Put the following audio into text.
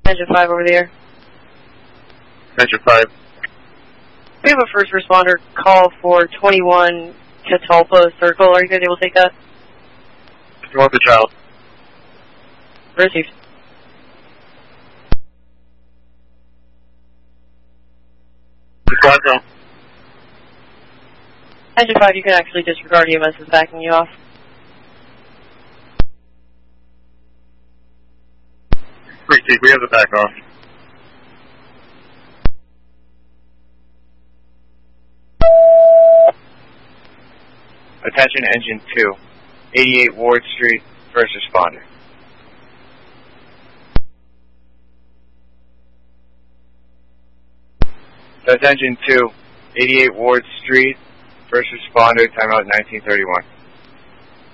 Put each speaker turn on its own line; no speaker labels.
Engine 5 over the air.
Engine 5.
We have a first responder call for 21 Catalpa Circle. Are you guys able to take that?
You want the child?
Received.
Squad zone.
Engine 5, you can actually disregard EMS is backing you off.
Received, we have the back off.
Attention Engine 2, 88 Ward Street, first responder. That's Engine 2, 88 Ward Street, first responder, timeout 1931.